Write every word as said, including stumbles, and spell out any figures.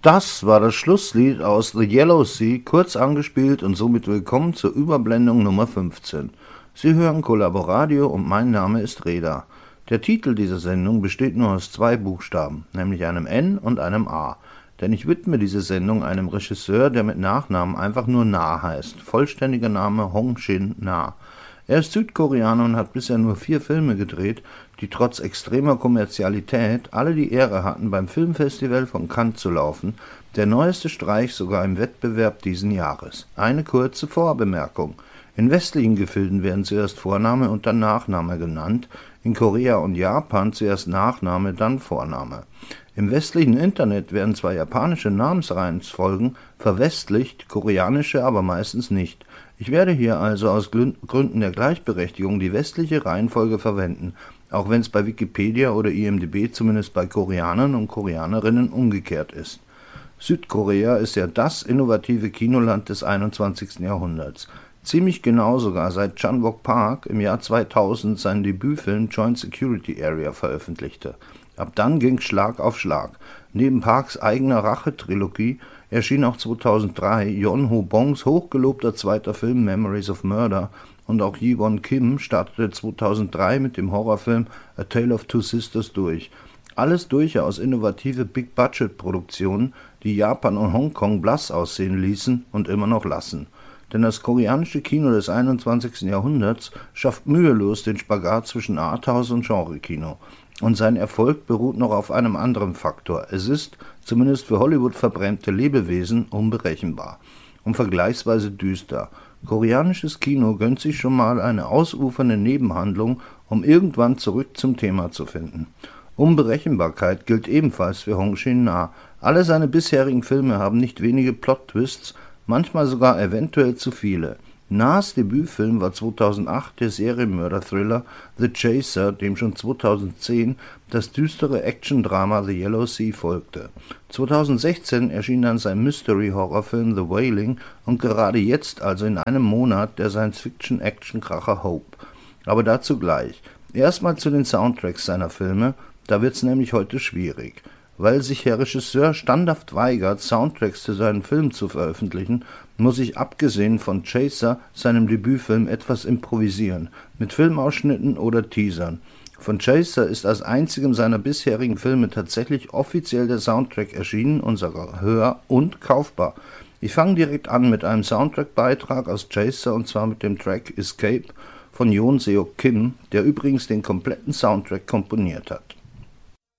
Das war das Schlusslied aus The Yellow Sea, kurz angespielt und somit willkommen zur Überblendung Nummer fünfzehn. Sie hören Collaboradio und mein Name ist Reda. Der Titel dieser Sendung besteht nur aus zwei Buchstaben, nämlich einem N und einem A. Denn ich widme diese Sendung einem Regisseur, der mit Nachnamen einfach nur Na heißt. Vollständiger Name Hong Shin-na. Er ist Südkoreaner und hat bisher nur vier Filme gedreht, die trotz extremer Kommerzialität alle die Ehre hatten, beim Filmfestival von Cannes zu laufen, der neueste Streich sogar im Wettbewerb diesen Jahres. Eine kurze Vorbemerkung. In westlichen Gefilden werden zuerst Vorname und dann Nachname genannt, in Korea und Japan zuerst Nachname, dann Vorname. Im westlichen Internet werden zwar japanische Namensreihenfolgen verwestlicht, koreanische aber meistens nicht. Ich werde hier also aus Gründen der Gleichberechtigung die westliche Reihenfolge verwenden, auch wenn es bei Wikipedia oder I M D B zumindest bei Koreanern und Koreanerinnen umgekehrt ist. Südkorea ist ja das innovative Kinoland des einundzwanzigsten Jahrhunderts. Ziemlich genau sogar seit Chan-wook Park im Jahr zweitausend seinen Debütfilm Joint Security Area veröffentlichte. Ab dann ging's Schlag auf Schlag. Neben Parks eigener Rache-Trilogie erschien auch zweitausenddrei Yeon-ho Bongs hochgelobter zweiter Film Memories of Murder und auch Ji-won Kim startete zweitausenddrei mit dem Horrorfilm A Tale of Two Sisters durch. Alles durchaus innovative Big-Budget-Produktionen, die Japan und Hongkong blass aussehen ließen und immer noch lassen. Denn das koreanische Kino des einundzwanzigsten Jahrhunderts schafft mühelos den Spagat zwischen Arthouse und Genre-Kino. Und sein Erfolg beruht noch auf einem anderen Faktor. Es ist, zumindest für Hollywood verbrämte Lebewesen, unberechenbar und vergleichsweise düster. Koreanisches Kino gönnt sich schon mal eine ausufernde Nebenhandlung, um irgendwann zurück zum Thema zu finden. Unberechenbarkeit gilt ebenfalls für Hong Shin-na. Alle seine bisherigen Filme haben nicht wenige Plot-Twists, manchmal sogar eventuell zu viele. Nas Debütfilm war zweitausendacht der Serienmörder-Thriller The Chaser, dem schon zweitausendzehn das düstere Action-Drama The Yellow Sea folgte. zweitausendsechzehn erschien dann sein Mystery-Horrorfilm The Wailing und gerade jetzt, also in einem Monat, der Science-Fiction-Action-Kracher Hope. Aber dazu gleich. Erstmal zu den Soundtracks seiner Filme, da wird's nämlich heute schwierig. Weil sich Herr Regisseur standhaft weigert, Soundtracks zu seinen Filmen zu veröffentlichen, muss ich abgesehen von Chaser, seinem Debütfilm, etwas improvisieren, mit Filmausschnitten oder Teasern. Von Chaser ist als einzigem seiner bisherigen Filme tatsächlich offiziell der Soundtrack erschienen und sogar hör- und kaufbar. Ich fange direkt an mit einem Soundtrack-Beitrag aus Chaser und zwar mit dem Track Escape von Yoon Seok Kim, der übrigens den kompletten Soundtrack komponiert hat.